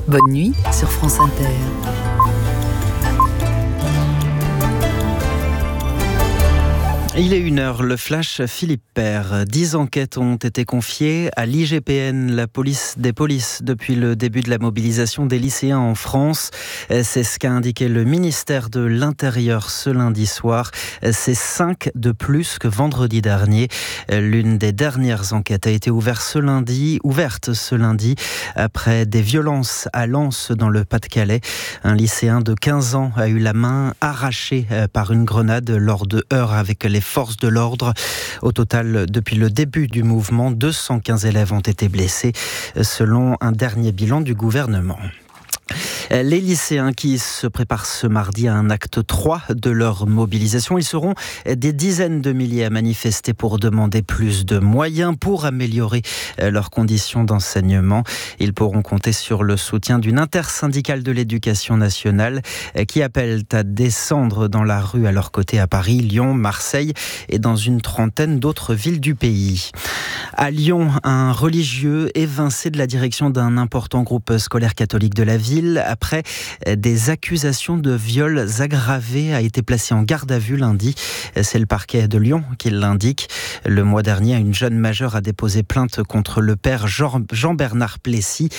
Bonne nuit sur France Inter. Il est 1h, le flash Philippe Père. 10 enquêtes ont été confiées à l'IGPN, la police des polices, depuis le début de la mobilisation des lycéens en France. C'est ce qu'a indiqué le ministère de l'Intérieur ce lundi soir. C'est 5 de plus que vendredi dernier. L'une des dernières enquêtes a été ouverte ce lundi après des violences à Lens dans le Pas-de-Calais. Un lycéen de 15 ans a eu la main arrachée par une grenade lors de heurts avec les forces de l'ordre. Au total, depuis le début du mouvement, 215 élèves ont été blessés, selon un dernier bilan du gouvernement. Les lycéens qui se préparent ce mardi à un acte 3 de leur mobilisation, ils seront des dizaines de milliers à manifester pour demander plus de moyens pour améliorer leurs conditions d'enseignement. Ils pourront compter sur le soutien d'une intersyndicale de l'éducation nationale qui appelle à descendre dans la rue à leur côté à Paris, Lyon, Marseille et dans une trentaine d'autres villes du pays. À Lyon, un religieux évincé de la direction d'un important groupe scolaire catholique de la ville après des accusations de viols aggravés a été placé en garde à vue lundi. C'est le parquet de Lyon qui l'indique. Le mois dernier, une jeune majeure a déposé plainte contre le père Jean-Bernard Plessis,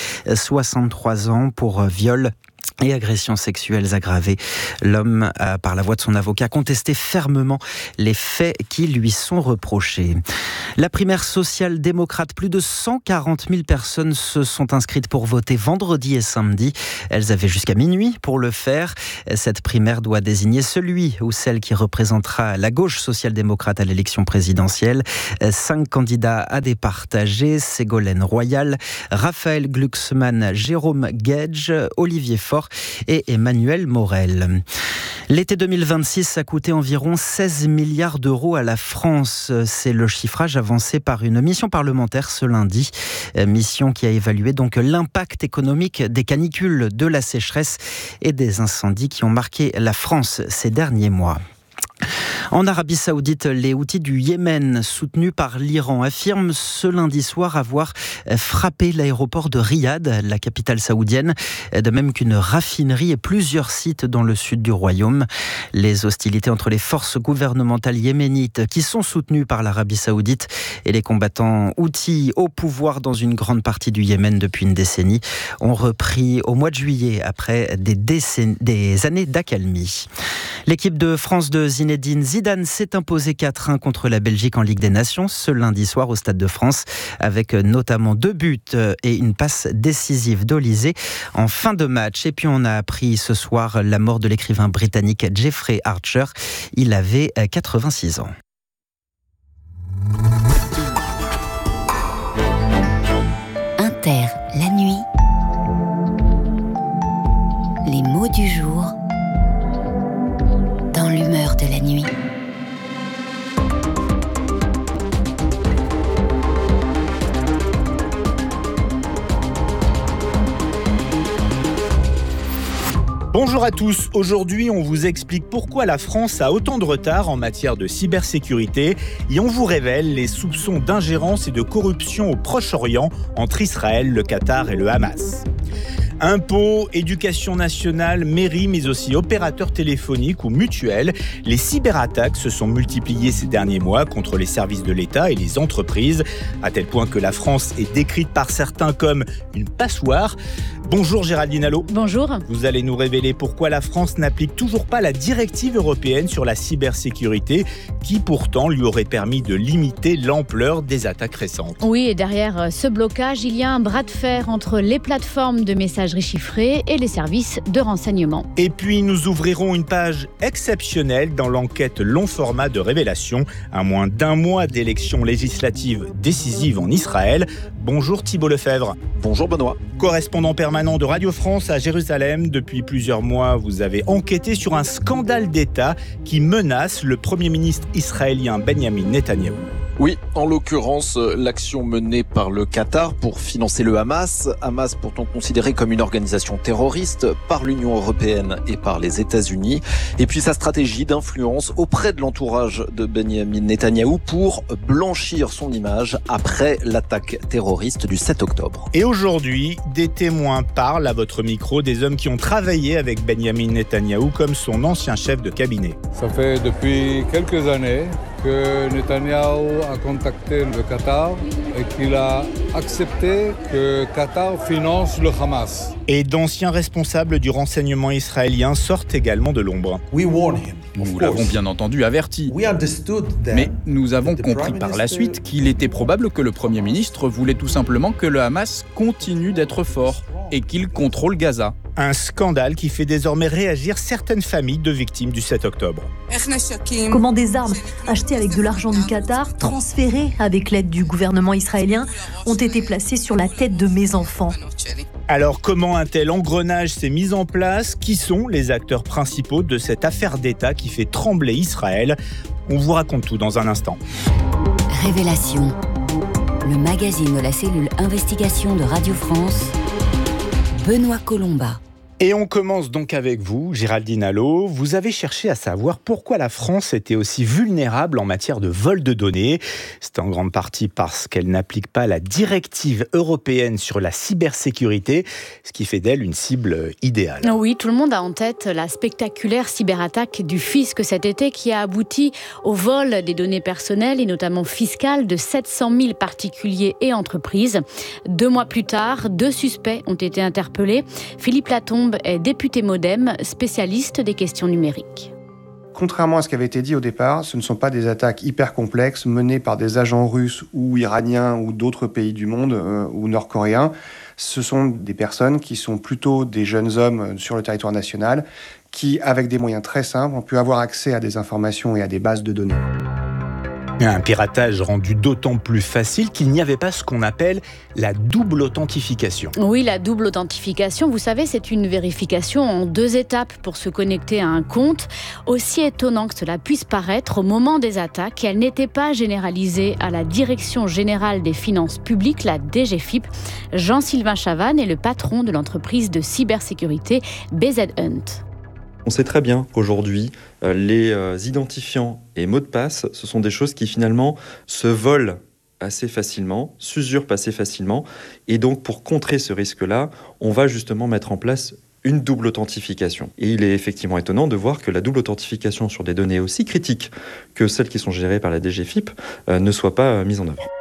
63 ans, pour viol et agressions sexuelles aggravées. L'homme a, par la voix de son avocat, contesté fermement les faits qui lui sont reprochés. La primaire social-démocrate, plus de 140 000 personnes se sont inscrites pour voter vendredi et samedi. Elles avaient jusqu'à minuit pour le faire. Cette primaire doit désigner celui ou celle qui représentera la gauche social-démocrate à l'élection présidentielle. 5 candidats à départager: Ségolène Royal, Raphaël Glucksmann, Jérôme Gage, Olivier Faure et Emmanuel Morel. L'été 2026 a coûté environ 16 milliards d'euros à la France. C'est le chiffrage avancé par une mission parlementaire ce lundi. Mission qui a évalué donc l'impact économique des canicules, de la sécheresse et des incendies qui ont marqué la France ces derniers mois. En Arabie Saoudite, les Houthis du Yémen, soutenus par l'Iran, affirment ce lundi soir avoir frappé l'aéroport de Riyad, la capitale saoudienne, de même qu'une raffinerie et plusieurs sites dans le sud du royaume. Les hostilités entre les forces gouvernementales yéménites, qui sont soutenues par l'Arabie Saoudite, et les combattants Houthis au pouvoir dans une grande partie du Yémen depuis une décennie, ont repris au mois de juillet après des années d'accalmie. L'équipe de France de Zinedine Zidane s'est imposée 4-1 contre la Belgique en Ligue des Nations ce lundi soir au Stade de France, avec notamment 2 buts et une passe décisive d'Olysée en fin de match. Et puis on a appris ce soir la mort de l'écrivain britannique Jeffrey Archer. Il avait 86 ans. Inter, la nuit. Les mots du jour dans l'humeur de la nuit. Bonjour à tous, aujourd'hui on vous explique pourquoi la France a autant de retard en matière de cybersécurité et on vous révèle les soupçons d'ingérence et de corruption au Proche-Orient entre Israël, le Qatar et le Hamas. Impôts, éducation nationale, mairie, mais aussi opérateurs téléphoniques ou mutuelles, les cyberattaques se sont multipliées ces derniers mois contre les services de l'État et les entreprises, à tel point que la France est décrite par certains comme une passoire. Bonjour Géraldine Allo. Bonjour. Vous allez nous révéler pourquoi la France n'applique toujours pas la directive européenne sur la cybersécurité, qui pourtant lui aurait permis de limiter l'ampleur des attaques récentes. Oui, et derrière ce blocage, il y a un bras de fer entre les plateformes de messagerie chiffrée et les services de renseignement. Et puis nous ouvrirons une page exceptionnelle dans l'enquête long format de Révélation, à moins d'1 mois d'élections législatives décisives en Israël. Bonjour Thibault Lefebvre. Bonjour Benoît. Correspondant permanent de Radio France à Jérusalem, depuis plusieurs mois, vous avez enquêté sur un scandale d'État qui menace le Premier ministre israélien Benjamin Netanyahou. Oui, en l'occurrence, l'action menée par le Qatar pour financer le Hamas, pourtant considéré comme une organisation terroriste par l'Union européenne et par les États-Unis, et puis sa stratégie d'influence auprès de l'entourage de Benyamin Netanyahou pour blanchir son image après l'attaque terroriste du 7 octobre. Et aujourd'hui, des témoins parlent à votre micro, des hommes qui ont travaillé avec Benyamin Netanyahou comme son ancien chef de cabinet. Ça fait depuis quelques années que Netanyahou a contacté le Qatar et qu'il a accepté que Qatar finance le Hamas. Et d'anciens responsables du renseignement israélien sortent également de l'ombre. Nous l'avons bien entendu averti. Mais nous avons compris par la suite qu'il était probable que le Premier ministre voulait tout simplement que le Hamas continue d'être fort et qu'il contrôle Gaza. Un scandale qui fait désormais réagir certaines familles de victimes du 7 octobre. Comment des armes achetées avec de l'argent du Qatar, transférées avec l'aide du gouvernement israélien, ont été placées sur la tête de mes enfants. Alors comment un tel engrenage s'est mis en place ? Qui sont les acteurs principaux de cette affaire d'État qui fait trembler Israël ? On vous raconte tout dans un instant. Révélation, le magazine de la cellule Investigation de Radio France, Benoît Colomba. Et on commence donc avec vous, Géraldine Allo. Vous avez cherché à savoir pourquoi la France était aussi vulnérable en matière de vol de données. C'est en grande partie parce qu'elle n'applique pas la directive européenne sur la cybersécurité, ce qui fait d'elle une cible idéale. Oui, tout le monde a en tête la spectaculaire cyberattaque du fisc cet été qui a abouti au vol des données personnelles et notamment fiscales de 700 000 particuliers et entreprises. 2 mois plus tard, 2 suspects ont été interpellés. Philippe Latombe est député MoDem, spécialiste des questions numériques. Contrairement à ce qui avait été dit au départ, ce ne sont pas des attaques hyper complexes menées par des agents russes ou iraniens ou d'autres pays du monde ou nord-coréens. Ce sont des personnes qui sont plutôt des jeunes hommes sur le territoire national qui, avec des moyens très simples, ont pu avoir accès à des informations et à des bases de données. Un piratage rendu d'autant plus facile qu'il n'y avait pas ce qu'on appelle la double authentification. Oui, la double authentification, vous savez, c'est une vérification en 2 étapes pour se connecter à un compte. Aussi étonnant que cela puisse paraître, au moment des attaques, elle n'était pas généralisée à la Direction générale des finances publiques, la DGFiP. Jean-Sylvain Chavannes est le patron de l'entreprise de cybersécurité BZ Hunt. On sait très bien qu'aujourd'hui, les identifiants et mots de passe, ce sont des choses qui finalement se volent assez facilement, s'usurpent assez facilement. Et donc, pour contrer ce risque-là, on va justement mettre en place une double authentification. Et il est effectivement étonnant de voir que la double authentification sur des données aussi critiques que celles qui sont gérées par la DGFiP ne soit pas mise en œuvre.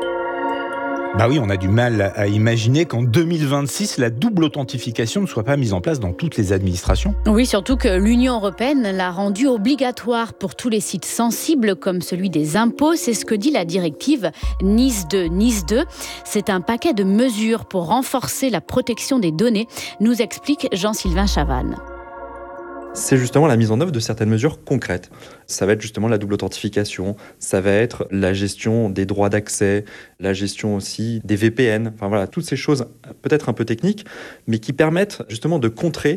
Bah oui, on a du mal à imaginer qu'en 2026, la double authentification ne soit pas mise en place dans toutes les administrations. Oui, surtout que l'Union européenne l'a rendue obligatoire pour tous les sites sensibles comme celui des impôts. C'est ce que dit la directive NIS 2. NIS 2, c'est un paquet de mesures pour renforcer la protection des données, nous explique Jean-Sylvain Chavannes. C'est justement la mise en œuvre de certaines mesures concrètes. Ça va être justement la double authentification, ça va être la gestion des droits d'accès, la gestion aussi des VPN, enfin voilà, toutes ces choses peut-être un peu techniques, mais qui permettent justement de contrer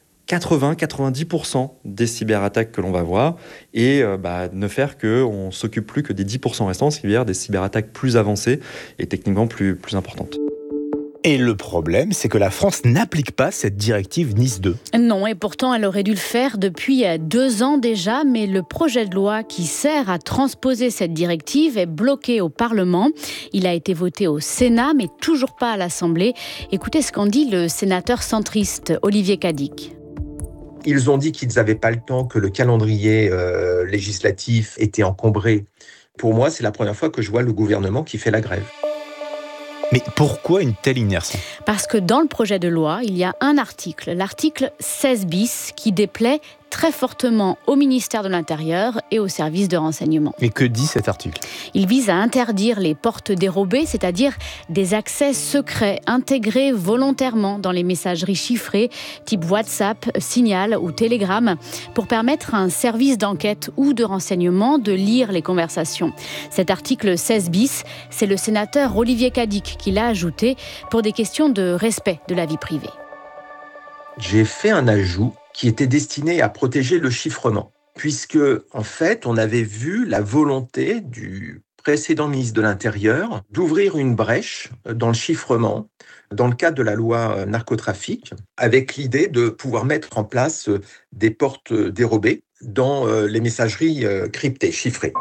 80-90% des cyberattaques que l'on va voir et ne faire qu'on ne s'occupe plus que des 10% restants, ce qui veut dire des cyberattaques plus avancées et techniquement plus importantes. Et le problème, c'est que la France n'applique pas cette directive NIS 2. Non, et pourtant elle aurait dû le faire depuis 2 ans déjà, mais le projet de loi qui sert à transposer cette directive est bloqué au Parlement. Il a été voté au Sénat, mais toujours pas à l'Assemblée. Écoutez ce qu'en dit le sénateur centriste Olivier Cadic. Ils ont dit qu'ils n'avaient pas le temps, que le calendrier législatif était encombré. Pour moi, c'est la première fois que je vois le gouvernement qui fait la grève. Mais pourquoi une telle inertie ? Parce que dans le projet de loi, il y a un article, l'article 16 bis, qui déplaît très fortement au ministère de l'Intérieur et au service de renseignement. Et que dit cet article ? Il vise à interdire les portes dérobées, c'est-à-dire des accès secrets intégrés volontairement dans les messageries chiffrées, type WhatsApp, Signal ou Telegram, pour permettre à un service d'enquête ou de renseignement de lire les conversations. Cet article 16 bis, c'est le sénateur Olivier Cadic qui l'a ajouté pour des questions de respect de la vie privée. J'ai fait un ajout qui était destiné à protéger le chiffrement, puisque, en fait, on avait vu la volonté du précédent ministre de l'Intérieur d'ouvrir une brèche dans le chiffrement dans le cadre de la loi narcotrafic, avec l'idée de pouvoir mettre en place des portes dérobées dans les messageries cryptées, chiffrées.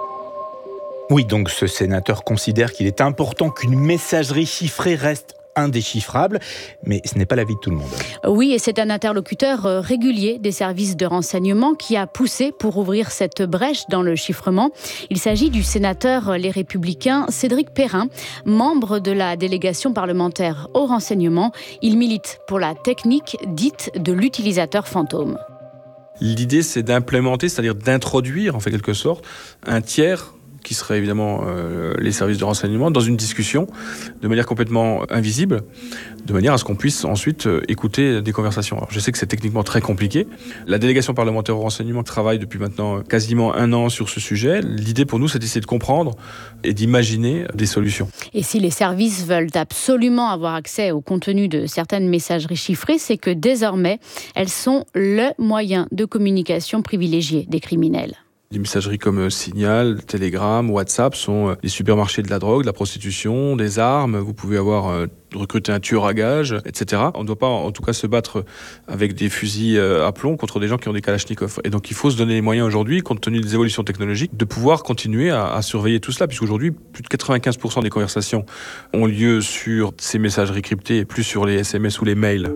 Oui, donc ce sénateur considère qu'il est important qu'une messagerie chiffrée reste indéchiffrable, mais ce n'est pas l'avis de tout le monde. Oui, et c'est un interlocuteur régulier des services de renseignement qui a poussé pour ouvrir cette brèche dans le chiffrement. Il s'agit du sénateur Les Républicains Cédric Perrin, membre de la délégation parlementaire au renseignement. Il milite pour la technique dite de l'utilisateur fantôme. L'idée, c'est d'implémenter, c'est-à-dire d'introduire, en fait, quelque sorte, un tiers qui serait évidemment les services de renseignement, dans une discussion de manière complètement invisible, de manière à ce qu'on puisse ensuite écouter des conversations. Alors, je sais que c'est techniquement très compliqué. La délégation parlementaire au renseignement travaille depuis maintenant quasiment 1 an sur ce sujet. L'idée pour nous, c'est d'essayer de comprendre et d'imaginer des solutions. Et si les services veulent absolument avoir accès au contenu de certaines messageries chiffrées, c'est que désormais, elles sont le moyen de communication privilégié des criminels. Des messageries comme Signal, Telegram, WhatsApp sont des supermarchés de la drogue, de la prostitution, des armes. Vous pouvez recruter un tueur à gages, etc. On ne doit pas, en tout cas, se battre avec des fusils à plomb contre des gens qui ont des kalachnikovs. Et donc, il faut se donner les moyens aujourd'hui, compte tenu des évolutions technologiques, de pouvoir continuer à surveiller tout cela, puisqu'aujourd'hui, plus de 95% des conversations ont lieu sur ces messageries cryptées et plus sur les SMS ou les mails.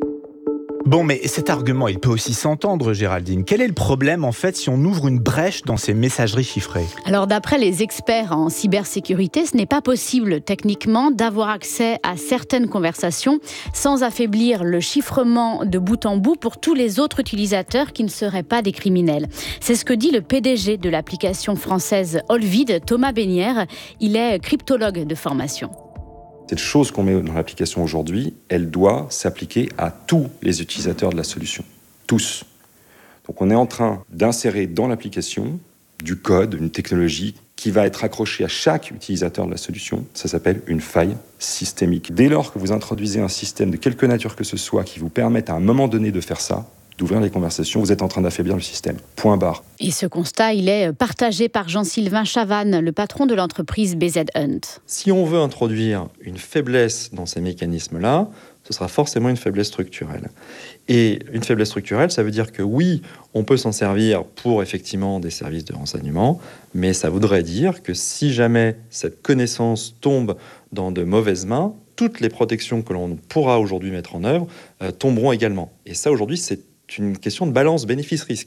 Bon, mais cet argument, il peut aussi s'entendre, Géraldine. Quel est le problème, en fait, si on ouvre une brèche dans ces messageries chiffrées ? Alors, d'après les experts en cybersécurité, ce n'est pas possible, techniquement, d'avoir accès à certaines conversations sans affaiblir le chiffrement de bout en bout pour tous les autres utilisateurs qui ne seraient pas des criminels. C'est ce que dit le PDG de l'application française Olvid, Thomas Bénière. Il est cryptologue de formation. Cette chose qu'on met dans l'application aujourd'hui, elle doit s'appliquer à tous les utilisateurs de la solution. Tous. Donc on est en train d'insérer dans l'application du code, une technologie qui va être accrochée à chaque utilisateur de la solution. Ça s'appelle une faille systémique. Dès lors que vous introduisez un système de quelque nature que ce soit qui vous permette à un moment donné de faire ça, d'ouvrir les conversations, vous êtes en train d'affaiblir le système. Point barre. Et ce constat, il est partagé par Jean-Sylvain Chavannes, le patron de l'entreprise BZ Hunt. Si on veut introduire une faiblesse dans ces mécanismes-là, ce sera forcément une faiblesse structurelle. Et une faiblesse structurelle, ça veut dire que oui, on peut s'en servir pour effectivement des services de renseignement, mais ça voudrait dire que si jamais cette connaissance tombe dans de mauvaises mains, toutes les protections que l'on pourra aujourd'hui mettre en œuvre tomberont également. Et ça, aujourd'hui, c'est une question de balance bénéfice-risque.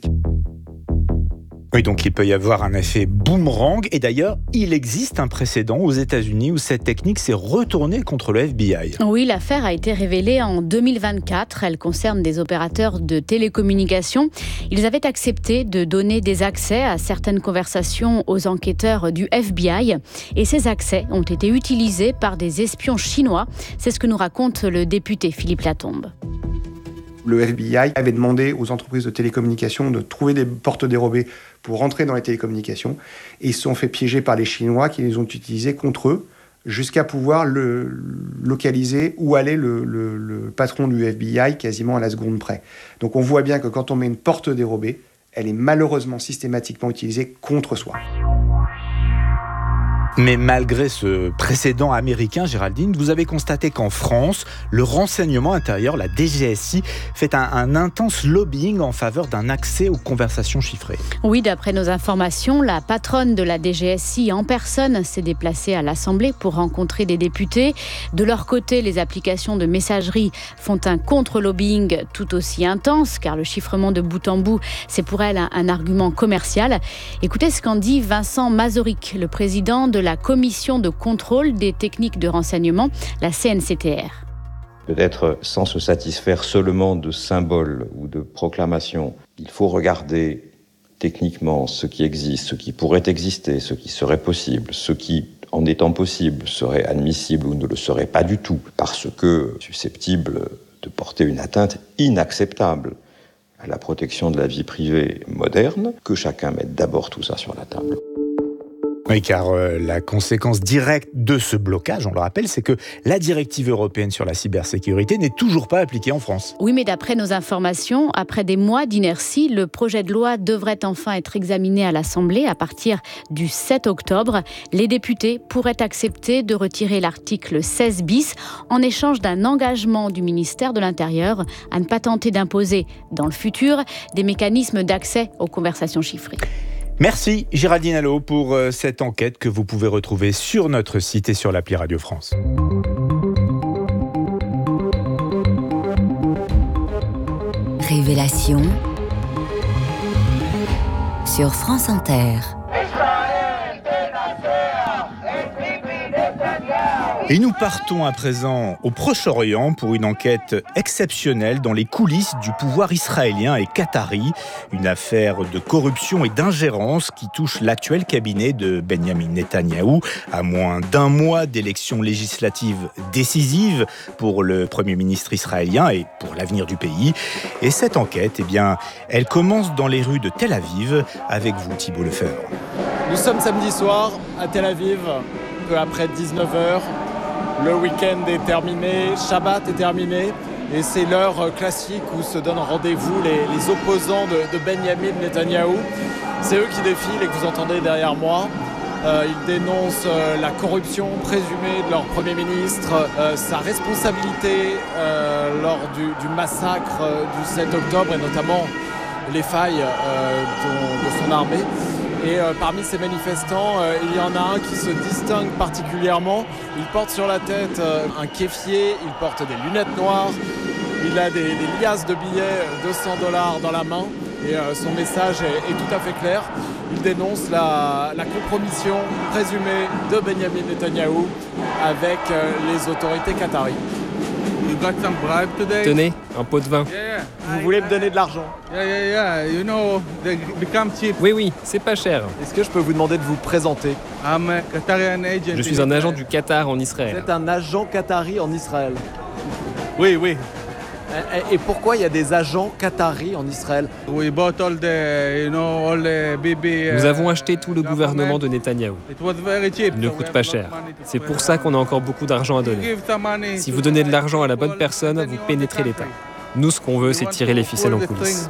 Oui, donc il peut y avoir un effet boomerang. Et d'ailleurs, il existe un précédent aux États-Unis où cette technique s'est retournée contre le FBI. Oui, l'affaire a été révélée en 2024. Elle concerne des opérateurs de télécommunications. Ils avaient accepté de donner des accès à certaines conversations aux enquêteurs du FBI. Et ces accès ont été utilisés par des espions chinois. C'est ce que nous raconte le député Philippe Latombe. Le FBI avait demandé aux entreprises de télécommunications de trouver des portes dérobées pour rentrer dans les télécommunications. Et ils se sont fait piéger par les Chinois qui les ont utilisés contre eux jusqu'à pouvoir localiser où allait le patron du FBI quasiment à la seconde près. Donc on voit bien que quand on met une porte dérobée, elle est malheureusement systématiquement utilisée contre soi. Mais malgré ce précédent américain, Géraldine, vous avez constaté qu'en France, le renseignement intérieur, la DGSI, fait un intense lobbying en faveur d'un accès aux conversations chiffrées. Oui, d'après nos informations, la patronne de la DGSI en personne s'est déplacée à l'Assemblée pour rencontrer des députés. De leur côté, les applications de messagerie font un contre-lobbying tout aussi intense, car le chiffrement de bout en bout, c'est pour elle un argument commercial. Écoutez ce qu'en dit Vincent Mazoric, le président de la commission de contrôle des techniques de renseignement, la CNCTR. Peut-être sans se satisfaire seulement de symboles ou de proclamations, il faut regarder techniquement ce qui existe, ce qui pourrait exister, ce qui serait possible, ce qui, en étant possible, serait admissible ou ne le serait pas du tout, parce que susceptible de porter une atteinte inacceptable à la protection de la vie privée moderne, que chacun mette d'abord tout ça sur la table. Oui, car la conséquence directe de ce blocage, on le rappelle, c'est que la directive européenne sur la cybersécurité n'est toujours pas appliquée en France. Oui, mais d'après nos informations, après des mois d'inertie, le projet de loi devrait enfin être examiné à l'Assemblée à partir du 7 octobre. Les députés pourraient accepter de retirer l'article 16 bis en échange d'un engagement du ministère de l'Intérieur à ne pas tenter d'imposer dans le futur des mécanismes d'accès aux conversations chiffrées. Merci Géraldine Allo pour cette enquête que vous pouvez retrouver sur notre site et sur l'appli Radio France. Révélation sur France Inter. Et nous partons à présent au Proche-Orient pour une enquête exceptionnelle dans les coulisses du pouvoir israélien et qatari. Une affaire de corruption et d'ingérence qui touche l'actuel cabinet de Benjamin Netanyahou à moins d'un mois d'élections législatives décisives pour le Premier ministre israélien et pour l'avenir du pays. Et cette enquête, elle commence dans les rues de Tel Aviv avec vous, Thibault Lefebvre. Nous sommes samedi soir à Tel Aviv, peu après 19h. Le week-end est terminé, Shabbat est terminé et c'est l'heure classique où se donnent rendez-vous les opposants de Benjamin Netanyahou. C'est eux qui défilent et que vous entendez derrière moi. Ils dénoncent la corruption présumée de leur Premier ministre, sa responsabilité lors du massacre du 7 octobre et notamment les failles de son armée. Et parmi ces manifestants, il y en a un qui se distingue particulièrement. Il porte sur la tête un kéfier, il porte des lunettes noires, il a des liasses de billets $200 dans la main. Et son message est tout à fait clair. Il dénonce la compromission présumée de Benjamin Netanyahou avec les autorités qataries. Tenez, un pot de vin. Vous voulez me donner de l'argent? Oui, c'est pas cher. Est-ce que je peux vous demander de vous présenter? Je suis un agent du Qatar en Israël. Vous êtes un agent qatari en Israël? Oui. Et pourquoi il y a des agents qataris en Israël? Nous avons acheté tout le gouvernement de Netanyahou. Il ne coûte pas cher. C'est pour ça qu'on a encore beaucoup d'argent à donner. Si vous donnez de l'argent à la bonne personne, vous pénétrez l'État. Nous, ce qu'on veut, c'est tirer les ficelles en coulisses.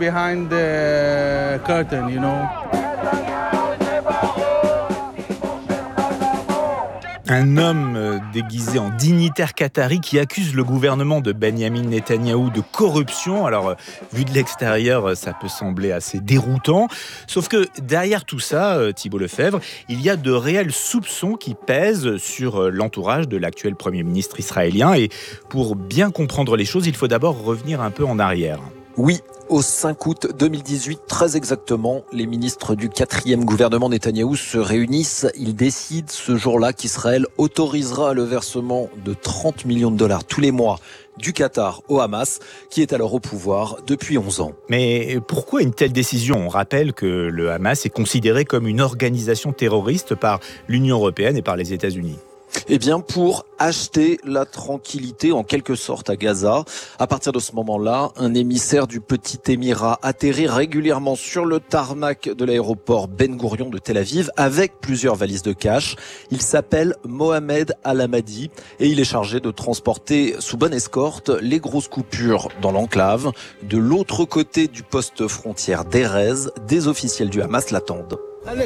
Un homme déguisé en dignitaire qatari qui accuse le gouvernement de Benjamin Netanyahou de corruption. Alors, vu de l'extérieur, ça peut sembler assez déroutant. Sauf que derrière tout ça, Thibault Lefebvre, il y a de réels soupçons qui pèsent sur l'entourage de l'actuel Premier ministre israélien. Et pour bien comprendre les choses, il faut d'abord revenir un peu en arrière. Oui, au 5 août 2018, très exactement, les ministres du 4e gouvernement Netanyahou se réunissent. Ils décident ce jour-là qu'Israël autorisera le versement de $30 millions tous les mois du Qatar au Hamas, qui est alors au pouvoir depuis 11 ans. Mais pourquoi une telle décision? On rappelle que le Hamas est considéré comme une organisation terroriste par l'Union européenne et par les États-Unis. Eh bien, pour acheter la tranquillité, en quelque sorte, à Gaza. À partir de ce moment-là, un émissaire du Petit Émirat atterrit régulièrement sur le tarmac de l'aéroport Ben Gourion de Tel Aviv avec plusieurs valises de cash. Il s'appelle Mohamed Al-Hamadi et il est chargé de transporter sous bonne escorte les grosses coupures dans l'enclave. De l'autre côté du poste frontière d'Erez, des officiels du Hamas l'attendent.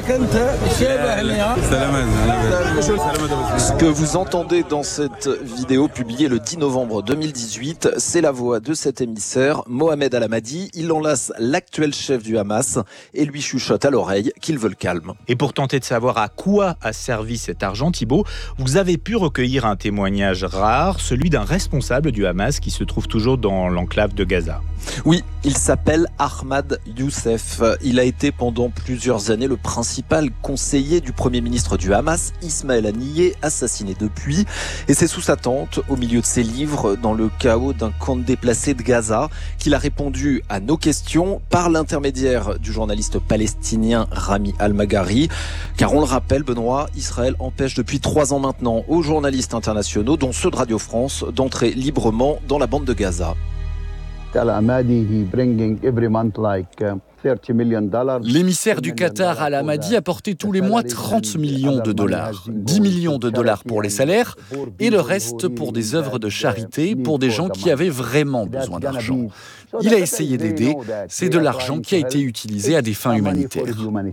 Ce que vous entendez dans cette vidéo publiée le 10 novembre 2018, c'est la voix de cet émissaire, Mohamed Al-Hamadi. Il enlace l'actuel chef du Hamas et lui chuchote à l'oreille qu'il veut le calme. Et pour tenter de savoir à quoi a servi cet argent, Thibault, vous avez pu recueillir un témoignage rare, celui d'un responsable du Hamas qui se trouve toujours dans l'enclave de Gaza. Oui, il s'appelle Ahmad Youssef. Il a été pendant plusieurs années le principal conseiller du Premier ministre du Hamas, Ismaël Haniyeh, assassiné depuis. Et c'est sous sa tente, au milieu de ses livres, dans le chaos d'un camp de déplacés de Gaza, qu'il a répondu à nos questions par l'intermédiaire du journaliste palestinien Rami Al-Maghari. Car on le rappelle, Benoît, Israël empêche depuis 3 ans maintenant aux journalistes internationaux, dont ceux de Radio France, d'entrer librement dans la bande de Gaza. L'émissaire du Qatar, Al-Hamadi, apportait tous les mois 30 millions de dollars. 10 millions de dollars pour les salaires et le reste pour des œuvres de charité pour des gens qui avaient vraiment besoin d'argent. Il a essayé d'aider, c'est de l'argent qui a été utilisé à des fins humanitaires.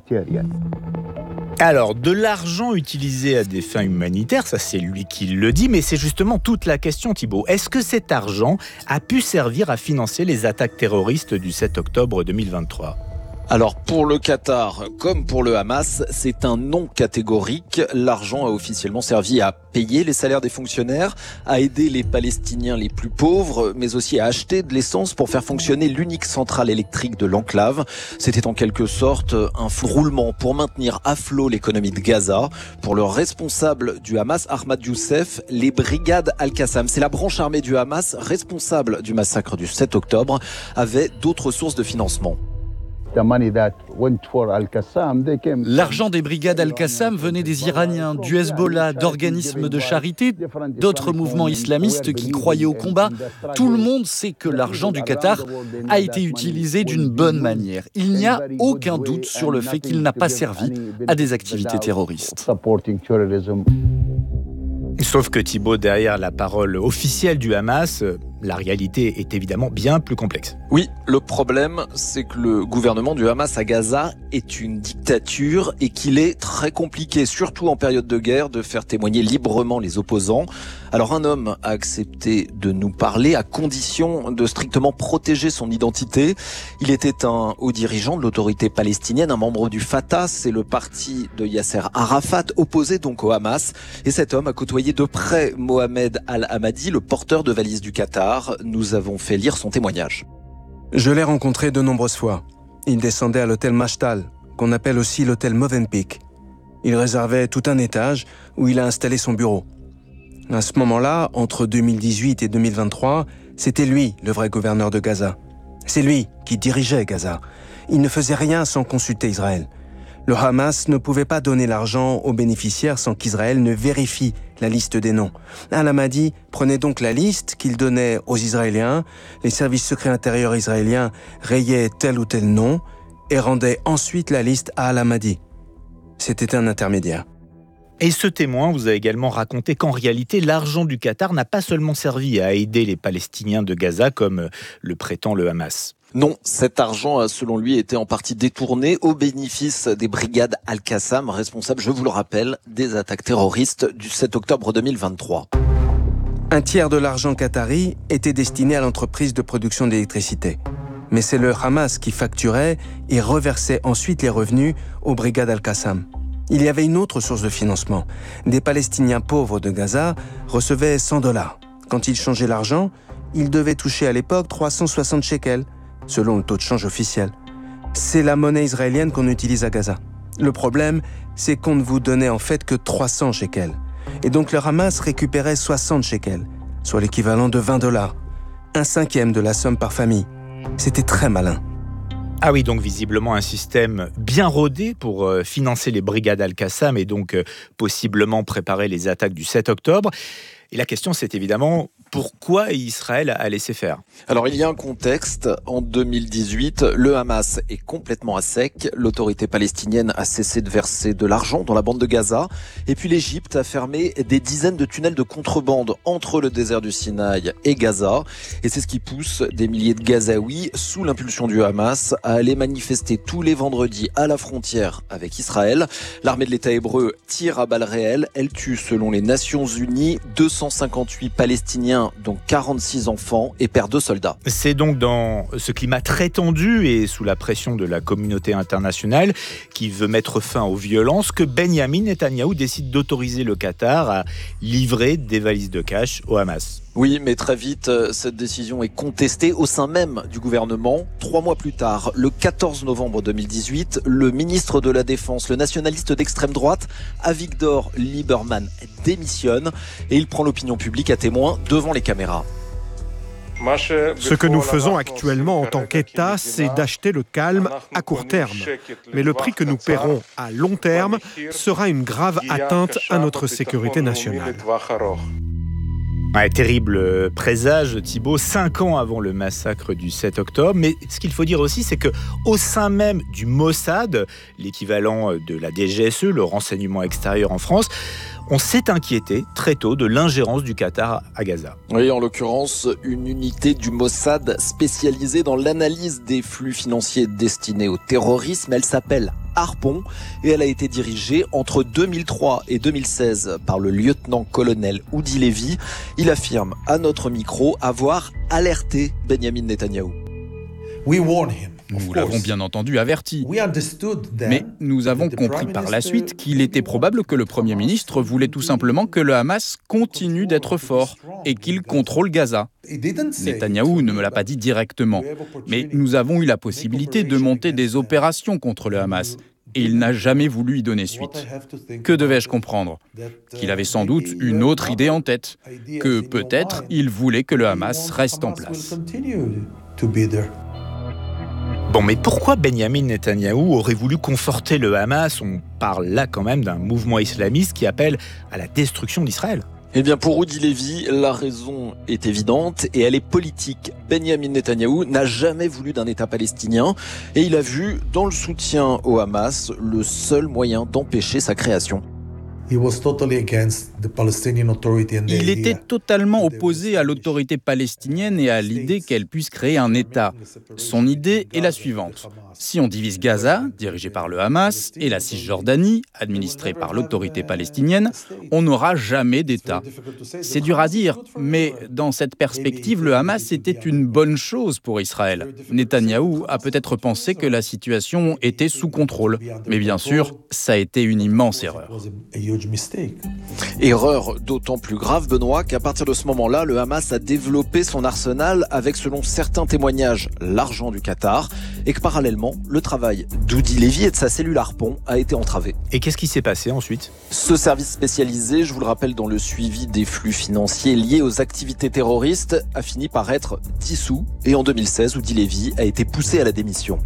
Alors, de l'argent utilisé à des fins humanitaires, ça c'est lui qui le dit, mais c'est justement toute la question, Thibaut. Est-ce que cet argent a pu servir à financer les attaques terroristes du 7 octobre 2023 ? Alors pour le Qatar comme pour le Hamas, c'est un non catégorique. L'argent a officiellement servi à payer les salaires des fonctionnaires, à aider les Palestiniens les plus pauvres, mais aussi à acheter de l'essence pour faire fonctionner l'unique centrale électrique de l'enclave. C'était en quelque sorte un roulement pour maintenir à flot l'économie de Gaza. Pour le responsable du Hamas, Ahmad Youssef, les brigades Al-Qassam, c'est la branche armée du Hamas responsable du massacre du 7 octobre, avaient d'autres sources de financement. L'argent des brigades Al-Qassam venait des Iraniens, du Hezbollah, d'organismes de charité, d'autres mouvements islamistes qui croyaient au combat. Tout le monde sait que l'argent du Qatar a été utilisé d'une bonne manière. Il n'y a aucun doute sur le fait qu'il n'a pas servi à des activités terroristes. Sauf que Thibaut, derrière la parole officielle du Hamas, la réalité est évidemment bien plus complexe. Oui, le problème, c'est que le gouvernement du Hamas à Gaza est une dictature et qu'il est très compliqué, surtout en période de guerre, de faire témoigner librement les opposants. Alors un homme a accepté de nous parler à condition de strictement protéger son identité. Il était un haut dirigeant de l'autorité palestinienne, un membre du Fatah, c'est le parti de Yasser Arafat, opposé donc au Hamas. Et cet homme a côtoyé de près Mohamed Al-Hamadi, le porteur de valises du Qatar. Nous avons fait lire son témoignage. Je l'ai rencontré de nombreuses fois. Il descendait à l'hôtel Mashtal, qu'on appelle aussi l'hôtel Movenpick. Il réservait tout un étage où il a installé son bureau. À ce moment-là, entre 2018 et 2023, c'était lui le vrai gouverneur de Gaza. C'est lui qui dirigeait Gaza. Il ne faisait rien sans consulter Israël. Le Hamas ne pouvait pas donner l'argent aux bénéficiaires sans qu'Israël ne vérifie la liste des noms. Al-Hamadi prenait donc la liste qu'il donnait aux Israéliens, les services secrets intérieurs israéliens rayaient tel ou tel nom et rendaient ensuite la liste à Al-Hamadi. C'était un intermédiaire. Et ce témoin vous a également raconté qu'en réalité, l'argent du Qatar n'a pas seulement servi à aider les Palestiniens de Gaza comme le prétend le Hamas. Non, cet argent a selon lui été en partie détourné au bénéfice des brigades Al-Qassam, responsables, je vous le rappelle, des attaques terroristes du 7 octobre 2023. Un tiers de l'argent qatari était destiné à l'entreprise de production d'électricité. Mais c'est le Hamas qui facturait et reversait ensuite les revenus aux brigades Al-Qassam. Il y avait une autre source de financement. Des Palestiniens pauvres de Gaza recevaient $100. Quand ils changeaient l'argent, ils devaient toucher à l'époque 360 shekels, selon le taux de change officiel. C'est la monnaie israélienne qu'on utilise à Gaza. Le problème, c'est qu'on ne vous donnait en fait que 300 shekels. Et donc le Hamas récupérait 60 shekels, soit l'équivalent de $20, 1/5 de la somme par famille. C'était très malin. Ah oui, donc visiblement un système bien rodé pour financer les brigades Al-Qassam et donc possiblement préparer les attaques du 7 octobre. Et la question, c'est évidemment pourquoi Israël a laissé faire. Alors, il y a un contexte. En 2018, le Hamas est complètement à sec. L'autorité palestinienne a cessé de verser de l'argent dans la bande de Gaza. Et puis, l'Égypte a fermé des dizaines de tunnels de contrebande entre le désert du Sinaï et Gaza. Et c'est ce qui pousse des milliers de Gazaouis, sous l'impulsion du Hamas, à aller manifester tous les vendredis à la frontière avec Israël. L'armée de l'État hébreu tire à balles réelles. Elle tue, selon les Nations Unies, 258 Palestiniens, dont 46 enfants, et perd 2 soldats. C'est donc dans ce climat très tendu et sous la pression de la communauté internationale qui veut mettre fin aux violences que Benyamin Netanyahou décide d'autoriser le Qatar à livrer des valises de cash au Hamas. Oui, mais très vite, cette décision est contestée au sein même du gouvernement. 3 mois plus tard, le 14 novembre 2018, le ministre de la Défense, le nationaliste d'extrême droite, Avigdor Lieberman, démissionne et il prend l'opinion publique à témoin devant les caméras. Ce que nous faisons actuellement en tant qu'État, c'est d'acheter le calme à court terme. Mais le prix que nous paierons à long terme sera une grave atteinte à notre sécurité nationale. Ouais, terrible présage, Thibault, 5 ans avant le massacre du 7 octobre. Mais ce qu'il faut dire aussi, c'est qu'au sein même du Mossad, l'équivalent de la DGSE, le renseignement extérieur en France, on s'est inquiété très tôt de l'ingérence du Qatar à Gaza. Oui, en l'occurrence, une unité du Mossad spécialisée dans l'analyse des flux financiers destinés au terrorisme. Elle s'appelle Harpon et elle a été dirigée entre 2003 et 2016 par le lieutenant-colonel Udi Levy. Il affirme à notre micro avoir alerté Benyamin Netanyahou. Nous l'avons bien entendu averti, mais nous avons compris par la suite qu'il était probable que le Premier ministre voulait tout simplement que le Hamas continue d'être fort et qu'il contrôle Gaza. Netanyahou ne me l'a pas dit directement, mais nous avons eu la possibilité de monter des opérations contre le Hamas. Et il n'a jamais voulu y donner suite. Que devais-je comprendre ? Qu'il avait sans doute une autre idée en tête, que peut-être il voulait que le Hamas reste en place. Bon, mais pourquoi Benyamin Netanyahou aurait voulu conforter le Hamas ? On parle là quand même d'un mouvement islamiste qui appelle à la destruction d'Israël. Eh bien, pour Udi Levy, la raison est évidente et elle est politique. Benyamin Netanyahou n'a jamais voulu d'un État palestinien et il a vu dans le soutien au Hamas le seul moyen d'empêcher sa création. Il était totalement opposé à l'autorité palestinienne et à l'idée qu'elle puisse créer un État. Son idée est la suivante. Si on divise Gaza, dirigé par le Hamas, et la Cisjordanie, administrée par l'autorité palestinienne, on n'aura jamais d'État. C'est dur à dire, mais dans cette perspective, le Hamas était une bonne chose pour Israël. Netanyahou a peut-être pensé que la situation était sous contrôle. Mais bien sûr, ça a été une immense erreur. Erreur d'autant plus grave, Benoît, qu'à partir de ce moment-là, le Hamas a développé son arsenal avec, selon certains témoignages, l'argent du Qatar, et que parallèlement, le travail d'Udi Levy et de sa cellule Harpon a été entravé. Et qu'est-ce qui s'est passé ensuite ? Ce service spécialisé, je vous le rappelle, dans le suivi des flux financiers liés aux activités terroristes, a fini par être dissous, et en 2016, Udi Levy a été poussé à la démission.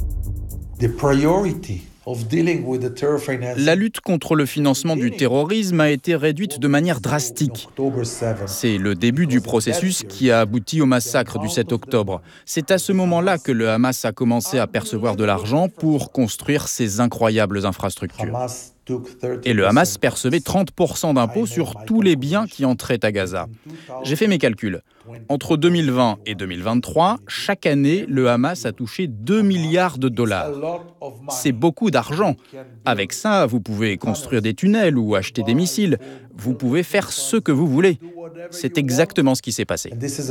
La lutte contre le financement du terrorisme a été réduite de manière drastique. C'est le début du processus qui a abouti au massacre du 7 octobre. C'est à ce moment-là que le Hamas a commencé à percevoir de l'argent pour construire ces incroyables infrastructures. Et le Hamas percevait 30% d'impôts sur tous les biens qui entraient à Gaza. J'ai fait mes calculs. Entre 2020 et 2023, chaque année, le Hamas a touché 2 milliards de dollars. C'est beaucoup d'argent. Avec ça, vous pouvez construire des tunnels ou acheter des missiles. Vous pouvez faire ce que vous voulez. C'est exactement ce qui s'est passé.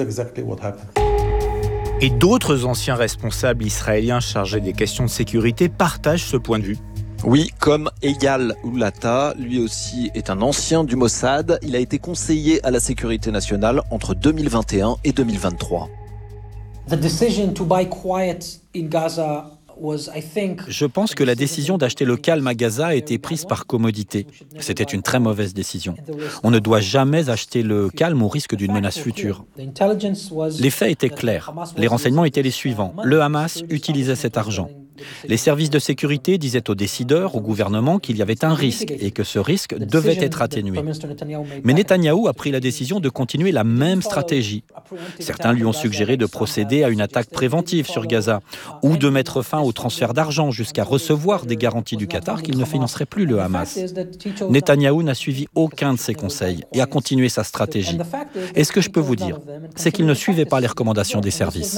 Et d'autres anciens responsables israéliens chargés des questions de sécurité partagent ce point de vue. Oui, comme Eyal Oulata, lui aussi est un ancien du Mossad. Il a été conseiller à la sécurité nationale entre 2021 et 2023. Je pense que la décision d'acheter le calme à Gaza a été prise par commodité. C'était une très mauvaise décision. On ne doit jamais acheter le calme au risque d'une menace future. Les faits étaient clairs. Les renseignements étaient les suivants. Le Hamas utilisait cet argent. Les services de sécurité disaient aux décideurs, au gouvernement, qu'il y avait un risque et que ce risque devait être atténué. Mais Netanyahou a pris la décision de continuer la même stratégie. Certains lui ont suggéré de procéder à une attaque préventive sur Gaza ou de mettre fin au transfert d'argent jusqu'à recevoir des garanties du Qatar qu'il ne financerait plus le Hamas. Netanyahou n'a suivi aucun de ces conseils et a continué sa stratégie. Et ce que je peux vous dire, c'est qu'il ne suivait pas les recommandations des services.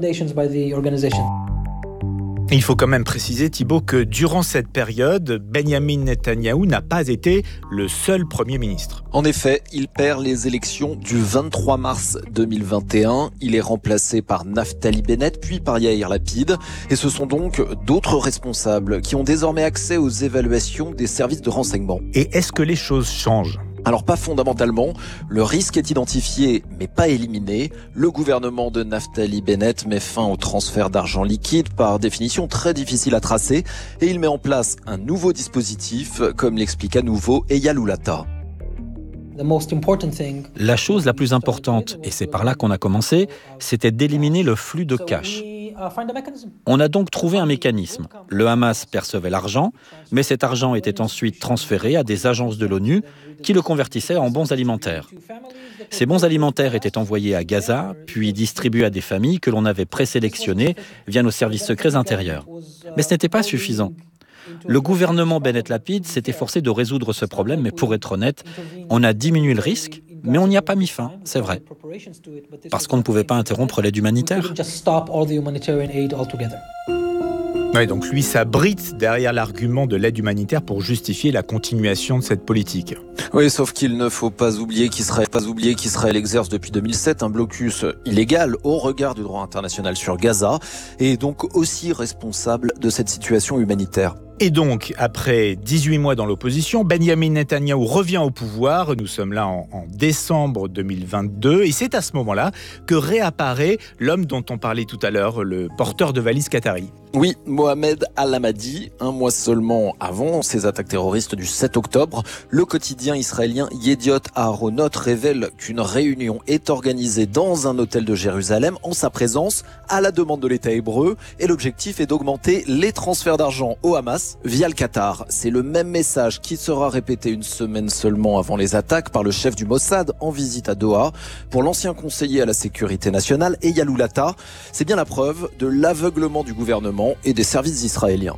Il faut quand même préciser, Thibault, que durant cette période, Benyamin Netanyahou n'a pas été le seul Premier ministre. En effet, il perd les élections du 23 mars 2021. Il est remplacé par Naftali Bennett, puis par Yair Lapid. Et ce sont donc d'autres responsables qui ont désormais accès aux évaluations des services de renseignement. Et est-ce que les choses changent ? Alors pas fondamentalement, le risque est identifié mais pas éliminé. Le gouvernement de Naftali Bennett met fin au transfert d'argent liquide, par définition très difficile à tracer, et il met en place un nouveau dispositif, comme l'explique à nouveau Eyal Oulata. La chose la plus importante, et c'est par là qu'on a commencé, c'était d'éliminer le flux de cash. On a donc trouvé un mécanisme. Le Hamas percevait l'argent, mais cet argent était ensuite transféré à des agences de l'ONU qui le convertissaient en bons alimentaires. Ces bons alimentaires étaient envoyés à Gaza, puis distribués à des familles que l'on avait présélectionnées via nos services secrets intérieurs. Mais ce n'était pas suffisant. Le gouvernement Bennett-Lapid s'est efforcé de résoudre ce problème, mais pour être honnête, on a diminué le risque, mais on n'y a pas mis fin, c'est vrai. Parce qu'on ne pouvait pas interrompre l'aide humanitaire. Ouais, donc lui s'abrite derrière l'argument de l'aide humanitaire pour justifier la continuation de cette politique. Oui, sauf qu'il ne faut pas oublier qu'Israël exerce depuis 2007 un blocus illégal au regard du droit international sur Gaza et est donc aussi responsable de cette situation humanitaire. Et donc, après 18 mois dans l'opposition, Benyamin Netanyahou revient au pouvoir. Nous sommes là en décembre 2022. Et c'est à ce moment-là que réapparaît l'homme dont on parlait tout à l'heure, le porteur de valises qatari. Oui, Mohamed Al-Hamadi, un mois seulement avant ces attaques terroristes du 7 octobre, le quotidien israélien Yediot Aharonot révèle qu'une réunion est organisée dans un hôtel de Jérusalem en sa présence, à la demande de l'État hébreu, et l'objectif est d'augmenter les transferts d'argent au Hamas via le Qatar. C'est le même message qui sera répété une semaine seulement avant les attaques par le chef du Mossad en visite à Doha pour l'ancien conseiller à la sécurité nationale Eyal Oulata. C'est bien la preuve de l'aveuglement du gouvernement et des services israéliens.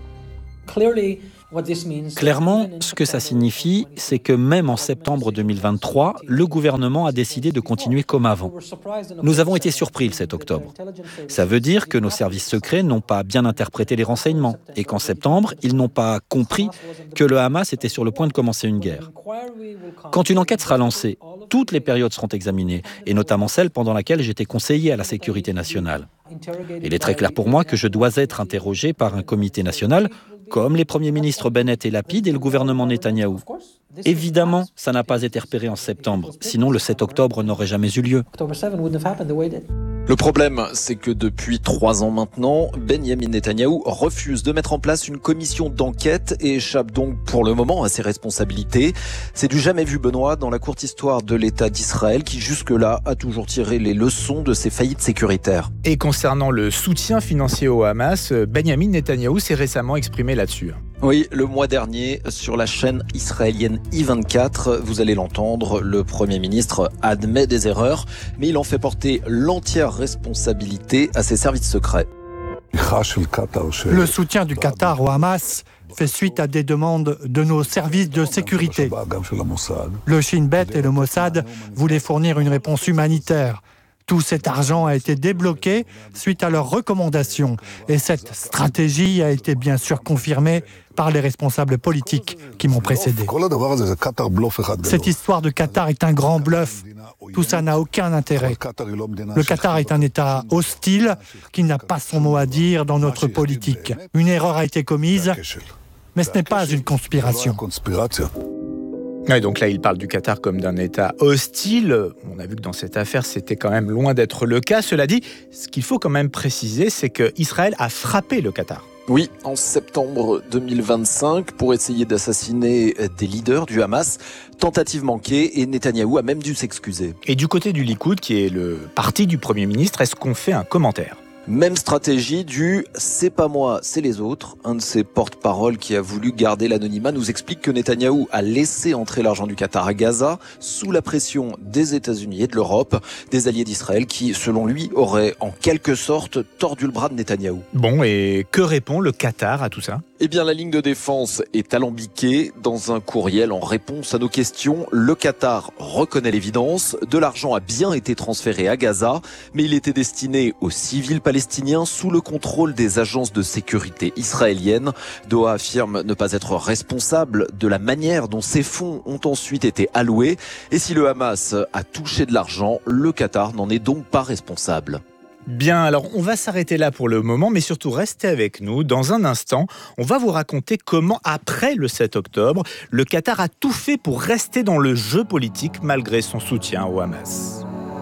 Clairement, ce que ça signifie, c'est que même en septembre 2023, le gouvernement a décidé de continuer comme avant. Nous avons été surpris le 7 octobre. Ça veut dire que nos services secrets n'ont pas bien interprété les renseignements et qu'en septembre, ils n'ont pas compris que le Hamas était sur le point de commencer une guerre. Quand une enquête sera lancée, toutes les périodes seront examinées, et notamment celle pendant laquelle j'étais conseiller à la sécurité nationale. Il est très clair pour moi que je dois être interrogé par un comité national, comme les premiers ministres Bennett et Lapid et le gouvernement Netanyahou. Évidemment, ça n'a pas été repéré en septembre, sinon le 7 octobre n'aurait jamais eu lieu. Le problème, c'est que depuis 3 ans maintenant, Benyamin Netanyahou refuse de mettre en place une commission d'enquête et échappe donc pour le moment à ses responsabilités. C'est du jamais vu, Benoît, dans la courte histoire de l'État d'Israël qui jusque-là a toujours tiré les leçons de ses faillites sécuritaires. Et concernant le soutien financier au Hamas, Benyamin Netanyahou s'est récemment exprimé là-dessus. Oui, le mois dernier, sur la chaîne israélienne I24, vous allez l'entendre, le Premier ministre admet des erreurs, mais il en fait porter l'entière responsabilité à ses services secrets. Le soutien du Qatar au Hamas fait suite à des demandes de nos services de sécurité. Le Shin Bet et le Mossad voulaient fournir une réponse humanitaire. Tout cet argent a été débloqué suite à leurs recommandations. Et cette stratégie a été bien sûr confirmée par les responsables politiques qui m'ont précédé. Cette histoire de Qatar est un grand bluff. Tout ça n'a aucun intérêt. Le Qatar est un État hostile qui n'a pas son mot à dire dans notre politique. Une erreur a été commise, mais ce n'est pas une conspiration. Ouais, donc là, il parle du Qatar comme d'un État hostile. On a vu que dans cette affaire, c'était quand même loin d'être le cas. Cela dit, ce qu'il faut quand même préciser, c'est qu'Israël a frappé le Qatar. Oui, en septembre 2025, pour essayer d'assassiner des leaders du Hamas. Tentative manquée et Netanyahou a même dû s'excuser. Et du côté du Likoud, qui est le parti du Premier ministre, est-ce qu'on fait un commentaire ? Même stratégie du « c'est pas moi, c'est les autres ». Un de ses porte-paroles qui a voulu garder l'anonymat nous explique que Netanyahou a laissé entrer l'argent du Qatar à Gaza sous la pression des États-Unis et de l'Europe, des alliés d'Israël qui, selon lui, auraient en quelque sorte tordu le bras de Netanyahou. Bon, et que répond le Qatar à tout ça ? Eh bien, la ligne de défense est alambiquée. Dans un courriel en réponse à nos questions, le Qatar reconnaît l'évidence. De l'argent a bien été transféré à Gaza, mais il était destiné aux civils palestiniens sous le contrôle des agences de sécurité israéliennes. Doha affirme ne pas être responsable de la manière dont ces fonds ont ensuite été alloués. Et si le Hamas a touché de l'argent, le Qatar n'en est donc pas responsable. Bien, alors on va s'arrêter là pour le moment, mais surtout restez avec nous. Dans un instant, on va vous raconter comment, après le 7 octobre, le Qatar a tout fait pour rester dans le jeu politique malgré son soutien au Hamas.